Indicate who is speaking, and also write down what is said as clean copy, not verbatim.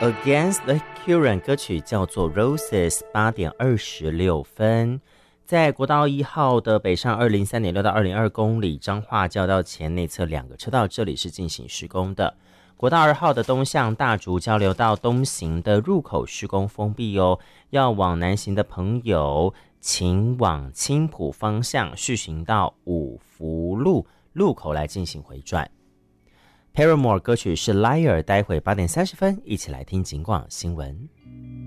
Speaker 1: Against the Current 歌曲叫做 Roses， 8点26分。在国道1号的北上203.6到202公里彰化交道前内侧2个车道，这里是进行施工的。国道2号的东向大竹交流道东行的入口施工封闭哦，要往南行的朋友请往青埔方向续行到五福路路口来进行回转。Paramore 歌曲是 Liar， 待会8点30分一起来听警广新闻。